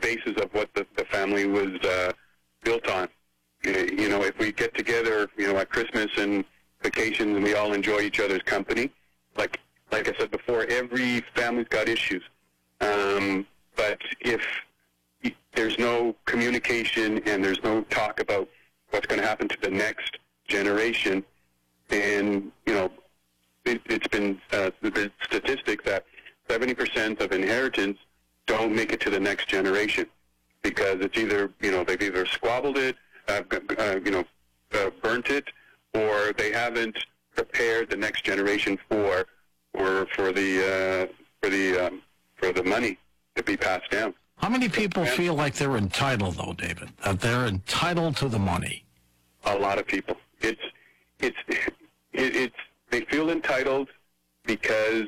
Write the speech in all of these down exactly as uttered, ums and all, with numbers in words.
basis of what the, the family was uh, built on. You know, if we get together, you know, at Christmas and vacations and we all enjoy each other's company, like like I said before, every family's got issues. Um, but if there's no communication and there's no talk about what's going to happen to the next generation, and, you know, it, it's been uh, the statistics that seventy percent of inheritance don't make it to the next generation because it's either, you know, they've either squabbled it, uh, uh, you know, uh, burnt it, or they haven't prepared the next generation for, or for the uh, for the um, for the money to be passed down. How many people feel like they're entitled, though, David? That they're entitled to the money? A lot of people. It's it's it, it's they feel entitled because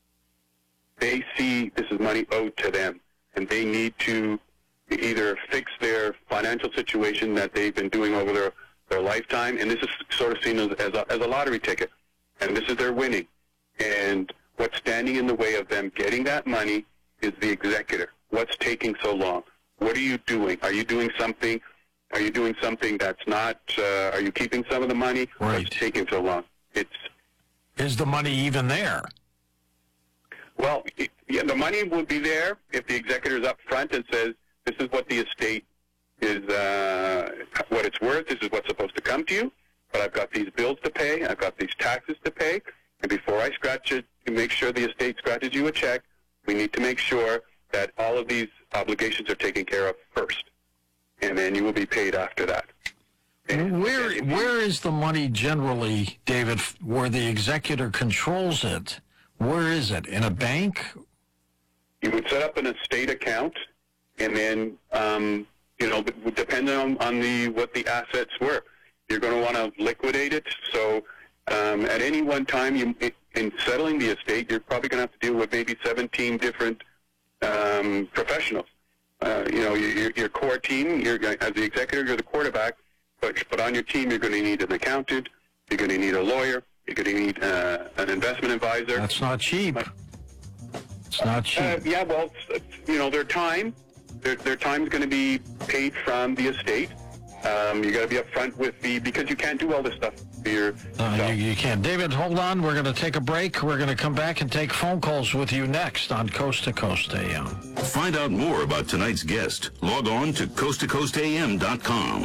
they see this is money owed to them, and they need to either fix their financial situation that they've been doing over their, their lifetime, and this is sort of seen as, as, a, as a lottery ticket, and this is their winning. And what's standing in the way of them getting that money is the executor. What's taking so long? What are you doing? Are you doing something? Are you doing something that's not? Uh, are you keeping some of the money? Right. What's taking so long? It's is the money even there? Well, it, yeah, the money will be there if the executor is up front and says, "This is what the estate is, uh, what it's worth. This is what's supposed to come to you. But I've got these bills to pay. I've got these taxes to pay. And before I scratch it, to make sure the estate scratches you a check, we need to make sure that all of these obligations are taken care of first, and then you will be paid after that." And where and where is the money generally, David, where the executor controls it? Where is it? In a bank? You would set up an estate account, and then, um, you know, depending on, on the what the assets were, you're going to want to liquidate it. So um, at any one time, you, in settling the estate, you're probably going to have to deal with maybe seventeen different um, professionals. Uh, you know, your, your core team, you're, as the executor, you're the quarterback, but, but on your team, you're going to need an accountant, you're going to need a lawyer, you're going to need uh, an investment advisor. That's not cheap. It's not cheap. Uh, yeah, well, it's, you know, their time, their, their time is going to be paid from the estate. Um, you got to be upfront with the, because you can't do all this stuff for your, uh, you, you can't. David, hold on. We're going to take a break. We're going to come back and take phone calls with you next on Coast to Coast A M. Find out more about tonight's guest. Log on to coast to coast a m dot com.